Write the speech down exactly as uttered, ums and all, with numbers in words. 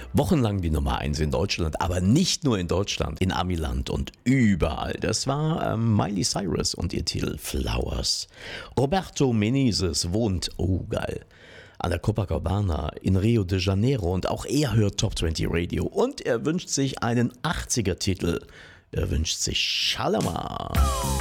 Wochenlang die Nummer eins in Deutschland, aber nicht nur in Deutschland, in Amiland und überall. Das war ähm, Miley Cyrus und ihr Titel Flowers. Roberto Menezes wohnt, oh geil, an der Copacabana in Rio de Janeiro und auch er hört Top zwanzig Radio und er wünscht sich einen achtziger Titel. Er wünscht sich Shalamar.